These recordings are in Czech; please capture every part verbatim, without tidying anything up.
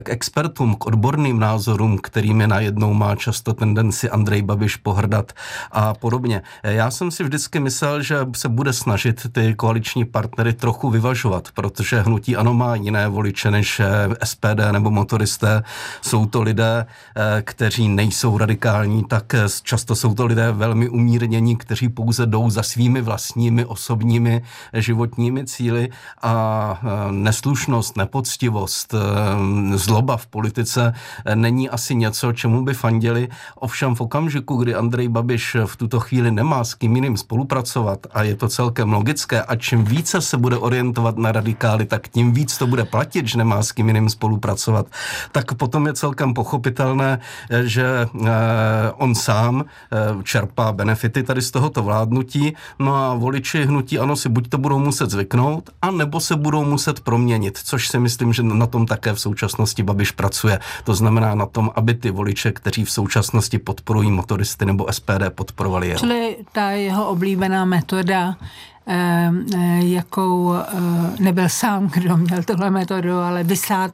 k expertům, k odborným názorům, kterými najednou má často tendenci Andrej Babiš pohrdat a podobně. Já jsem si vždycky myslel, že se bude snažit ty koaliční partnery trochu vyvažovat, protože hnutí ANO má jiné voliče než S P D nebo motoristé. Jsou to lidé, kteří nejsou radikální, tak často jsou to lidé velmi umírnění, kteří pouze jdou za svými vlastními osobními životními cíli a neslušnost, nepoctivost, zloba v politice není asi něco, čemu by fandili. Ovšem v okamžiku, kdy Andrej Babiš v tuto chvíli nemá s kým jiným spolupracovat a je to celkem logické a čím více se bude orientovat na radikály, tak tím víc to bude platit, že nemá s kým jiným spolupracovat, tak potom je celkem pochopitelné, že on sám čerpá benefity tady z tohoto vládnutí, no a voliči hnutí ANO si buď to budou muset zvyknout, a nebo se budou muset proměnit, což si myslím, že na tom také v současnosti Babiš pracuje. To znamená na tom, aby ty voliče, kteří v současnosti podporují motoristy nebo S P D, podporovali jeho. Čili ta jeho oblíbená metoda, eh, eh, jakou eh, nebyl sám, kdo měl tuhle metodu, ale vysát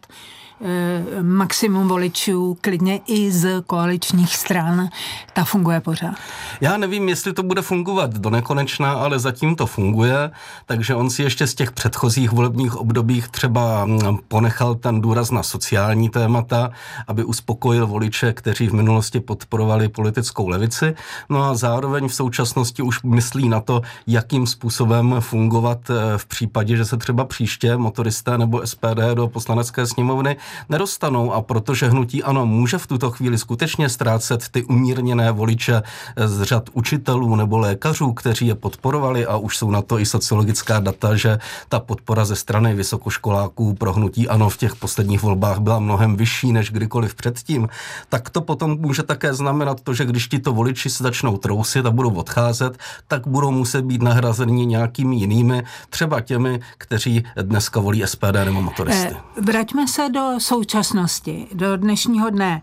eh, maximum voličů, klidně i z koaličních stran, ta funguje pořád. Já nevím, jestli to bude fungovat do nekonečna, ale zatím to funguje, takže on si ještě z těch předchozích volebních obdobích třeba ponechal ten důraz na sociální témata, aby uspokojil voliče, kteří v minulosti podporovali politickou levici, no a zároveň v současnosti už myslí na to, jakým způsobem fungovat v případě, že se třeba příště motoristé nebo S P D do poslanecké sněmovny nedostanou, a protože hnutí ANO může v tuto chvíli skutečně ztrácet ty umírněné voliče z řad učitelů nebo lékařů, kteří je podporovali, a už jsou na to i sociologická data, že ta podpora ze strany vysokoškoláků pro hnutí ANO v těch posledních volbách byla mnohem vyšší než kdykoliv předtím, tak to potom může také znamenat to, že když tito voliči se začnou trousit a budou odcházet, tak budou muset být nahrazeni nějakými jinými, třeba těmi, kteří dneska volí S P D nebo motoristy. Vraťme se do současnosti, do dnešního dne.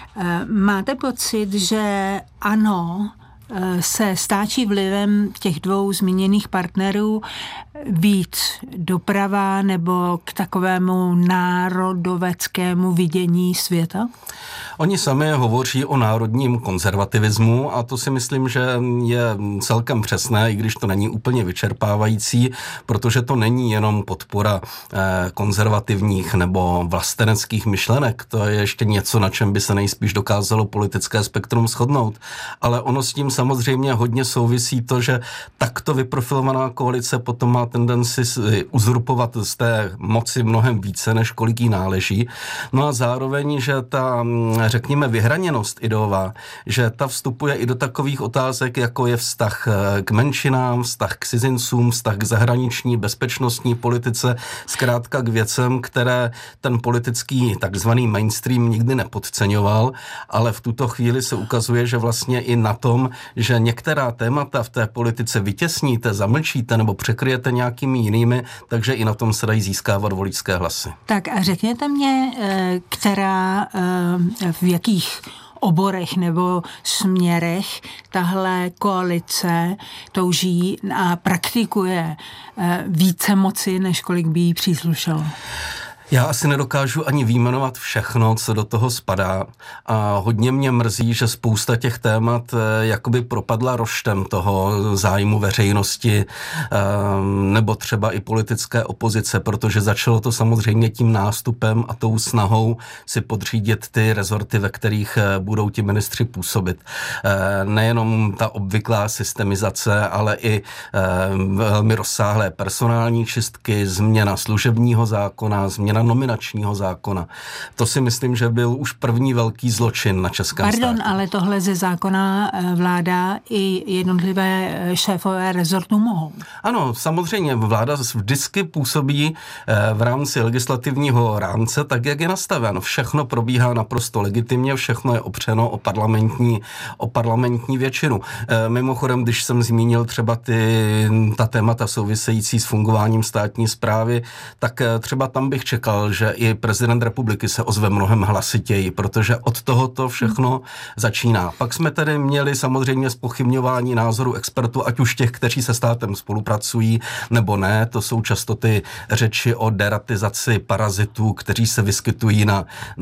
Máte pocit, že ANO se stáčí vlivem těch dvou zmíněných partnerů víc doprava nebo k takovému národoveckému vidění světa? Oni sami hovoří o národním konzervativismu a to si myslím, že je celkem přesné, i když to není úplně vyčerpávající, protože to není jenom podpora konzervativních nebo vlasteneckých myšlenek, to je ještě něco, na čem by se nejspíš dokázalo politické spektrum shodnout, ale ono s tím samozřejmě hodně souvisí to, že takto vyprofilovaná koalice potom má tendenci uzurpovat z té moci mnohem více, než kolik jí náleží. No a zároveň, že ta, řekněme, vyhraněnost ideová, že ta vstupuje i do takových otázek, jako je vztah k menšinám, vztah k cizincům, vztah k zahraniční bezpečnostní politice, zkrátka k věcem, které ten politický takzvaný mainstream nikdy nepodceňoval, ale v tuto chvíli se ukazuje, že vlastně i na tom, že některá témata v té politice vytěsníte, zamlčíte nebo překryjete nějakými jinými, takže i na tom se dají získávat voličské hlasy. Tak a řekněte mě, která, v jakých oborech nebo směrech tahle koalice touží a praktikuje více moci, než kolik by jí příslušelo? Já asi nedokážu ani vyjmenovat všechno, co do toho spadá, a hodně mě mrzí, že spousta těch témat jakoby propadla roštem toho zájmu veřejnosti nebo třeba i politické opozice, protože začalo to samozřejmě tím nástupem a tou snahou si podřídit ty rezorty, ve kterých budou ti ministři působit. Nejenom ta obvyklá systemizace, ale i velmi rozsáhlé personální čistky, změna služebního zákona, změna nominačního zákona. To si myslím, že byl už první velký zločin na českém Pardon, státě. ale tohle ze zákona vláda i jednotlivé šéfové rezortu mohou. Ano, samozřejmě vláda vždycky působí v rámci legislativního rámce tak, jak je nastaven. Všechno probíhá naprosto legitimně, všechno je opřeno o parlamentní, o parlamentní většinu. Mimochodem, když jsem zmínil třeba ty, ta témata související s fungováním státní správy, tak třeba tam bych čekal psal, že i prezident republiky se ozve mnohem hlasitěji, protože od tohoto všechno začíná. Pak jsme tedy měli samozřejmě zpochybňování názoru expertů, ať už těch, kteří se státem spolupracují, nebo ne. To jsou často ty řeči o deratizaci parazitů, kteří se vyskytují na